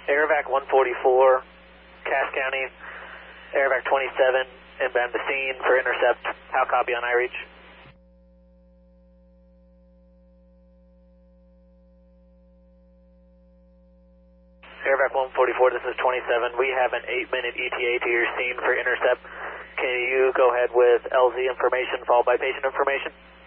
Airvac 144, Cass County, Airvac 27, inbound the scene for intercept. How copy on iReach? Airvac 144, this is 27. We have an 8-minute ETA to your scene for intercept. Can you go ahead with LZ information followed by patient information?